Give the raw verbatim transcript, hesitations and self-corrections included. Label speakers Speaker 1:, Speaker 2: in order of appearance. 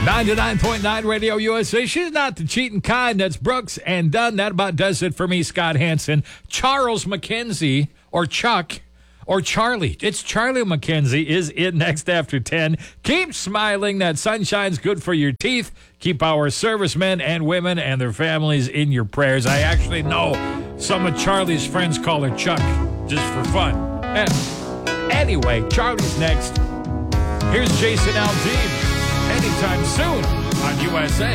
Speaker 1: ninety-nine point nine Radio U S A. She's not the cheating kind. That's Brooks and Dunn. That about does it for me, Scott Hansen. Charles McKenzie, or Chuck, or Charlie. It's Charlie McKenzie is in next after ten. Keep smiling. That sunshine's good for your teeth. Keep our servicemen and women and their families in your prayers. I actually know some of Charlie's friends call her Chuck just for fun. And anyway, Charlie's next. Here's Jason Aldean. Anytime soon on U S A.